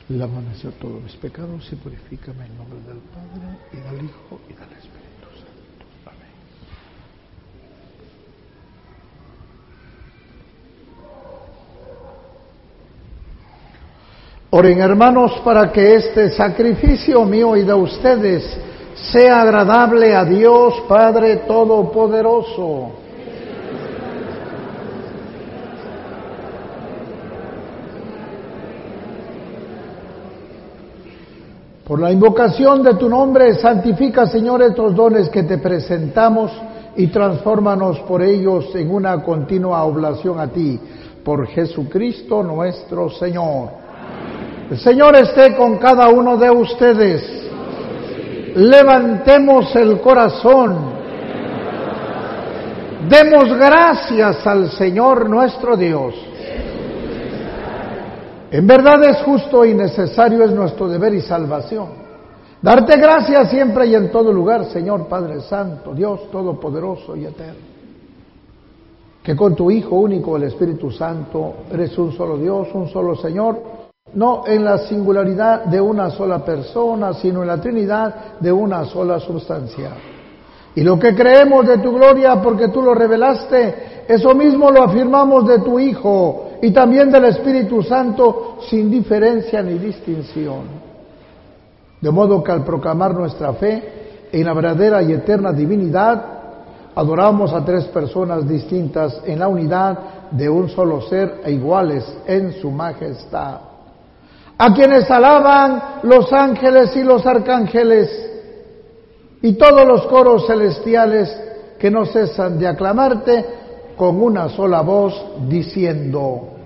Lávame de todos mis pecados y purifícame en nombre del Padre, y del Hijo, y del Espíritu Santo. Amén. Oren, hermanos, para que este sacrificio mío y de ustedes sea agradable a Dios Padre Todopoderoso. Por la invocación de tu nombre, santifica, Señor, estos dones que te presentamos y transfórmanos por ellos en una continua oblación a ti, por Jesucristo nuestro Señor. Amén. El Señor esté con cada uno de ustedes. Levantemos el corazón. Demos gracias al Señor nuestro Dios. En verdad es justo y necesario, es nuestro deber y salvación. Darte gracias siempre y en todo lugar, Señor Padre Santo, Dios Todopoderoso y Eterno. Que con tu Hijo único, el Espíritu Santo, eres un solo Dios, un solo Señor, no en la singularidad de una sola persona, sino en la Trinidad de una sola sustancia. Y lo que creemos de tu gloria, porque tú lo revelaste, eso mismo lo afirmamos de tu Hijo, y también del Espíritu Santo, sin diferencia ni distinción. De modo que al proclamar nuestra fe en la verdadera y eterna divinidad, adoramos a tres personas distintas en la unidad de un solo ser e iguales en su majestad, a quienes alaban los ángeles y los arcángeles y todos los coros celestiales que no cesan de aclamarte con una sola voz, diciendo: